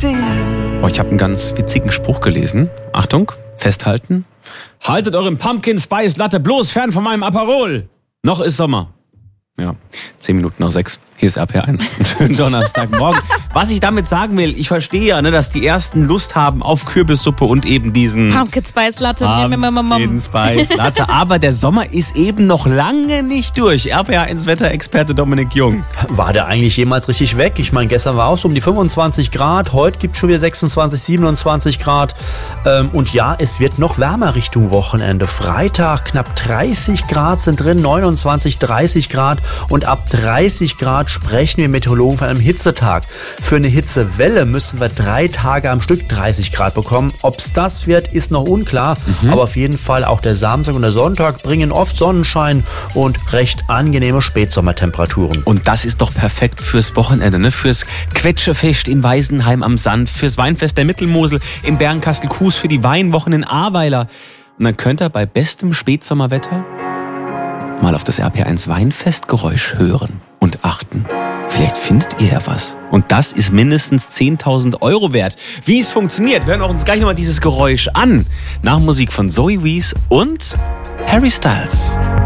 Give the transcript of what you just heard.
sing. Oh, ich habe einen ganz witzigen Spruch gelesen. Achtung, festhalten. Haltet euren Pumpkin Spice Latte bloß fern von meinem Aperol. Noch ist Sommer. Ja, 10 Minuten nach 6. Hier ist RPR1. Einen schönen Donnerstagmorgen. Was ich damit sagen will, ich verstehe ja, dass die Ersten Lust haben auf Kürbissuppe und eben diesen Pumpkin Spice Latte. Pumpkin Spice Latte. Aber der Sommer ist eben noch lange nicht durch. RPR1 Wetterexperte Dominik Jung. War der eigentlich jemals richtig weg? Ich meine, gestern war auch so um die 25 Grad. Heute gibt es schon wieder 26, 27 Grad. Und ja, es wird noch wärmer Richtung Wochenende. Freitag knapp 30 Grad sind drin, 29, 30 Grad. Und ab 30 Grad sprechen wir Meteorologen von einem Hitzetag. Für eine Hitzewelle müssen wir 3 Tage am Stück 30 Grad bekommen. Ob es das wird, ist noch unklar. Aber auf jeden Fall auch der Samstag und der Sonntag bringen oft Sonnenschein und recht angenehme Spätsommertemperaturen. Und das ist doch perfekt fürs Wochenende, ne? Fürs Quetschefest in Weisenheim am Sand, fürs Weinfest der Mittelmosel in Bernkastel-Kues, für die Weinwochen in Ahrweiler. Und dann könnt ihr bei bestem Spätsommerwetter mal auf das RPR1 Weinfestgeräusch hören und achten. Vielleicht findet ihr ja was. Und das ist mindestens 10.000 € wert. Wie es funktioniert, wir hören uns gleich nochmal dieses Geräusch an. Nach Musik von Zoe Wees und Harry Styles.